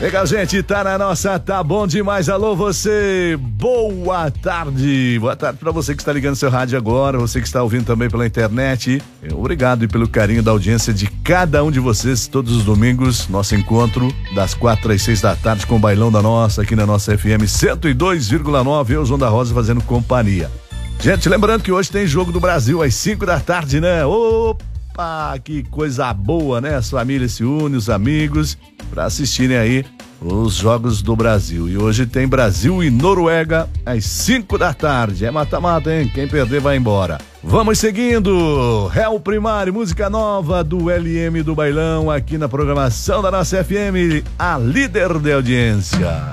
Legal, gente, tá na nossa Tá Bom Demais. Alô, você, boa tarde. Boa tarde pra você que está ligando seu rádio agora, você que está ouvindo também pela internet. Obrigado e pelo carinho da audiência de cada um de vocês, todos os domingos, nosso encontro das 4 às 6 da tarde com o Bailão da Nossa, aqui na nossa FM 102,9, eu, João da Rosa, fazendo companhia. Gente, lembrando que hoje tem Jogo do Brasil às 5 da tarde, né? Opa, que coisa boa, né? As famílias se unem, os amigos, para assistirem aí os Jogos do Brasil. E hoje tem Brasil e Noruega às 5 da tarde. É mata-mata, hein? Quem perder vai embora. Vamos seguindo. Réu Primário, música nova do LM do Bailão, aqui na programação da nossa FM, a líder de audiência.